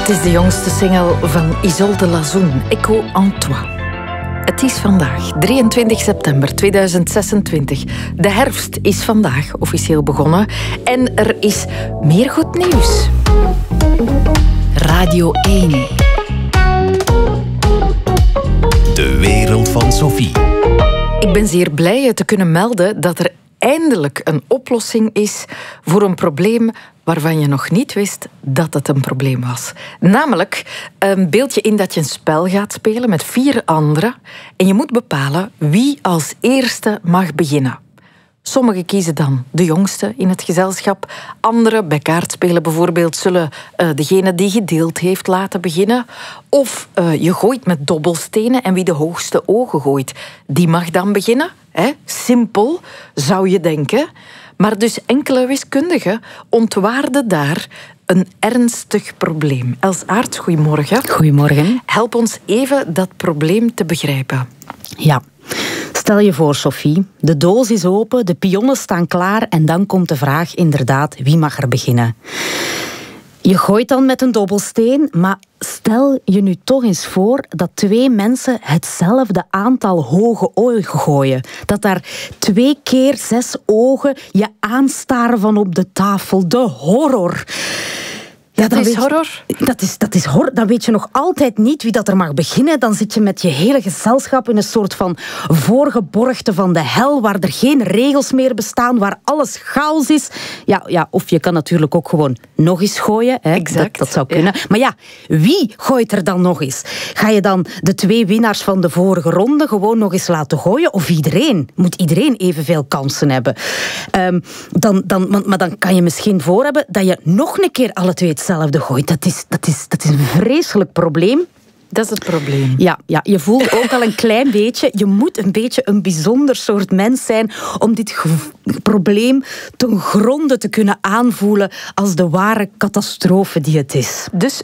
Het is de jongste single van Isolde Lazoun, Echo en toi. Het is vandaag, 23 september 2026. De herfst is vandaag officieel begonnen en er is meer goed nieuws. Radio 1. De wereld van Sophie. Ik ben zeer blij je te kunnen melden dat er eindelijk een oplossing is voor een probleem waarvan je nog niet wist dat het een probleem was. Namelijk, beeld je in dat je een spel gaat spelen met 4 anderen en je moet bepalen wie als eerste mag beginnen. Sommigen kiezen dan de jongste in het gezelschap. Anderen, bij kaartspelen bijvoorbeeld, zullen degene die gedeeld heeft laten beginnen. Of je gooit met dobbelstenen en wie de hoogste ogen gooit, die mag dan beginnen. Simpel, zou je denken. Maar dus enkele wiskundigen ontwaarden daar een ernstig probleem. Els Aerts, goedemorgen. Goedemorgen. Help ons even dat probleem te begrijpen. Ja. Stel je voor, Sophie, de doos is open, de pionnen staan klaar en dan komt de vraag inderdaad, wie mag er beginnen? Je gooit dan met een dobbelsteen, maar stel je nu toch eens voor dat 2 mensen hetzelfde aantal hoge ogen gooien. Dat daar 2 keer 6 ogen je aanstaren van op de tafel. De horror. Ja, dat is horror. Dat is horror. Dan weet je nog altijd niet wie dat er mag beginnen. Dan zit je met je hele gezelschap in een soort van voorgeborgte van de hel, waar er geen regels meer bestaan, waar alles chaos is. Ja, of je kan natuurlijk ook gewoon nog eens gooien. Hè. Exact. Dat zou kunnen. Ja. Maar ja, wie gooit er dan nog eens? Ga je dan de 2 winnaars van de vorige ronde gewoon nog eens laten gooien? Of iedereen? Moet iedereen evenveel kansen hebben? Maar dan kan je misschien voor hebben dat je nog een keer alle 2 hetzelfde gooit. Dat is een vreselijk probleem. Dat is het probleem. Ja, je voelt ook al een klein beetje. Je moet een beetje een bijzonder soort mens zijn om dit probleem ten gronde te kunnen aanvoelen als de ware catastrofe die het is. Dus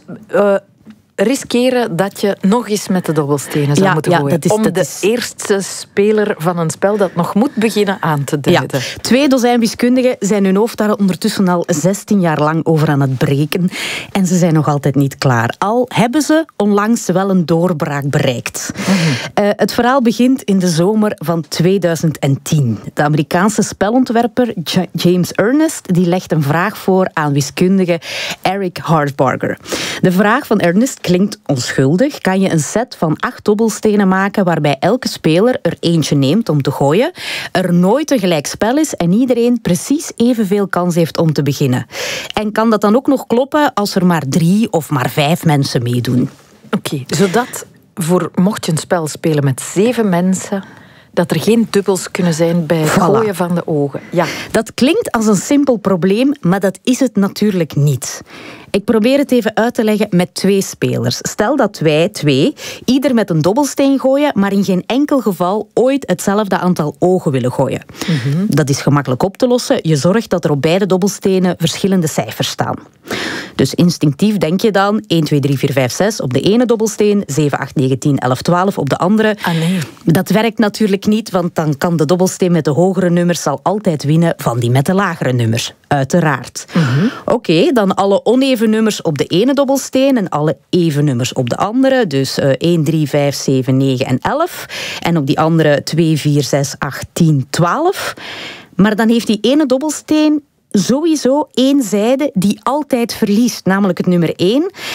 riskeren dat je nog eens met de dobbelstenen zou moeten gooien. Om de eerste speler van een spel dat nog moet beginnen aan te duiden. 2 dozijn wiskundigen zijn hun hoofd daar ondertussen al 16 jaar lang over aan het breken. En ze zijn nog altijd niet klaar. Al hebben ze onlangs wel een doorbraak bereikt. Het verhaal begint in de zomer van 2010. De Amerikaanse spelontwerper James Ernest die legt een vraag voor aan wiskundige Eric Hardbarger. De vraag van Ernest klinkt onschuldig. Kan je een set van 8 dobbelstenen maken waarbij elke speler er eentje neemt om te gooien, er nooit een gelijk spel is en iedereen precies evenveel kans heeft om te beginnen? En kan dat dan ook nog kloppen als er maar 3 of maar 5 mensen meedoen? Oké, zodat mocht je een spel spelen met 7 mensen, dat er geen dubbels kunnen zijn bij het gooien van de ogen. Ja. Dat klinkt als een simpel probleem, maar dat is het natuurlijk niet. Ik probeer het even uit te leggen met 2 spelers. Stel dat wij 2 ieder met een dobbelsteen gooien, maar in geen enkel geval ooit hetzelfde aantal ogen willen gooien. Dat is gemakkelijk op te lossen. Je zorgt dat er op beide dobbelstenen verschillende cijfers staan. Dus instinctief denk je dan 1, 2, 3, 4, 5, 6 op de ene dobbelsteen, 7, 8, 9, 10, 11, 12 op de andere. Nee. Dat werkt natuurlijk niet, want dan kan de dobbelsteen met de hogere nummers zal altijd winnen van die met de lagere nummers. Uiteraard. Oké, dan alle oneven nummers op de ene dobbelsteen en alle even nummers op de andere. Dus 1, 3, 5, 7, 9 en 11. En op die andere 2, 4, 6, 8, 10, 12. Maar dan heeft die ene dobbelsteen sowieso 1 zijde die altijd verliest, namelijk het nummer 1.